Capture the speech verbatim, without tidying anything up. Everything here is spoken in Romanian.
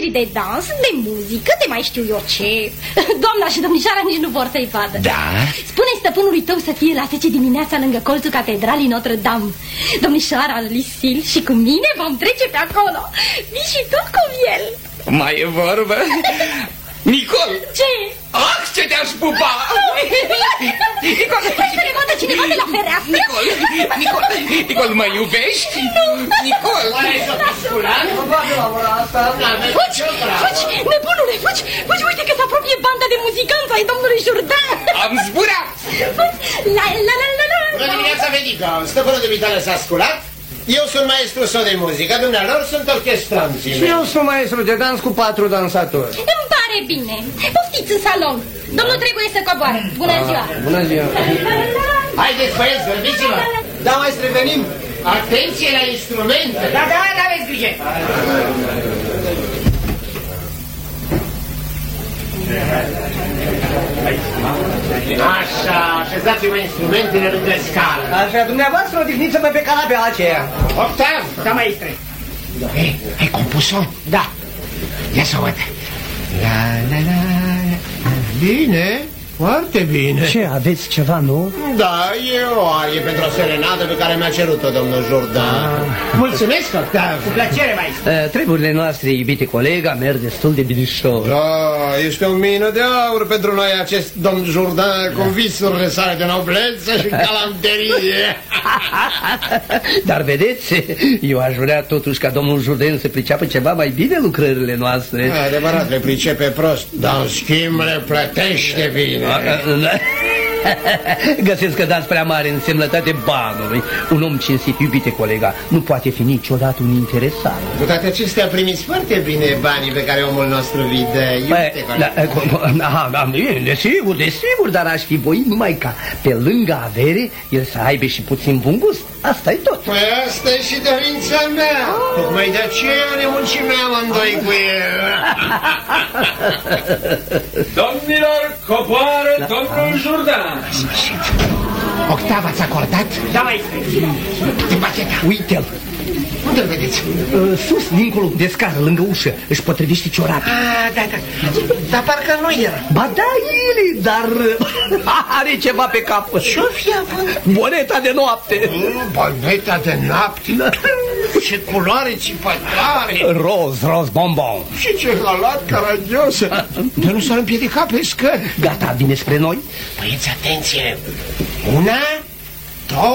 materii de dans, de muzică, de mai știu eu ce. Doamna și domnișoara nici nu vor să-i vadă. Da? Spune stăpânului tău să fie la zece dimineața lângă colțul catedralii Notre-Dame. Domnișoara Lucille și cu mine vom trece pe acolo. Vii și tu cu el. Mai e vorbă? Nicol! Ce? Ah, ce te-aș pupa! Nicol! Hai să ne vadă cineva de la fereastră! Nicol! Nicol! Nicol, mă iubești? Nu! Nicol! Fugi! Fugi! Nebunule, fugi! Fugi, uite că se apropie banda de muzicanți ai domnului Jourdan! Am zburat! La la la la la! Bună dimineața, Vedica! Stăpânul de vitale s-a sculat? Eu sunt maestru sau de muzică, dumnealor sunt orchestranții. Și eu sunt maestru de dans cu patru dansatori. Îmi pare bine. Poftiți în salon. Domnul trebuie să coboare. Bună ziua! Bună ziua! Haideți, băieți, grăbiți-vă! Da, maestre, venim! Atenție la instrumente! Da, da, n-aveți grijă! Așa, așezați-vă instrumentele lângă scară. Așa, dumneavoastră odihniți-vă pe canapea aceea. Octav! Da, maestre. Ei, ai compus-o? Da. Ia să o văd. La, la, la, la. Bine, foarte bine. Ce, aveți ceva nou? Da, e o arie pentru o serenadă pe care mi-a cerut-o domnul Jourdan. Mulțumesc, Octav. Cu plăcere, maestre. Uh, treburile noastre, iubite colega, merg destul de binișor. Da, ești o mină de aur pentru noi acest domn Jourdan cu visurile sale de noblețe și galanterie. Dar vedeți, eu aș vrea totuși ca domnul Jourdan să priceapă ceva mai bine lucrările noastre. Adevărat, le pricepe prost, dar în schimb le plătește bine. Găsesc că dați prea mare însemnătate banului. Un om cinstit, iubite colega, nu poate fi niciodată un interesat. Cu toate acestea primiți foarte bine banii pe care omul nostru vi dă, iubite colega. Aha, da, desigur, desigur, dar aș fi voit numai ca pe lângă avere el să aibă și puțin bun gust. Asta e tot. Păi asta e și dorința mea. Tocmai de aceea ne muncim amândoi cu el. Domnilor, coboară domnul Jourdan. Octav, ați acordat? Da, maestre. De pacheta. Uite-l. Unde-l vedeți? Uh, sus, dincolo de scară, lângă ușă. Își potrivește ciorapii. Ah, da, da. Dar parcă nu era. Ba da, el, dar are ceva pe cap. Ce-o fi având? Boneta de noapte. Boneta de noapte? Ce culoare țipătoare! Roz, roz, bonbon. Și ce halat caragios! De nu s-ar împiedica pe scări. Gata, vine spre noi. Băieți, atenție! Una, două...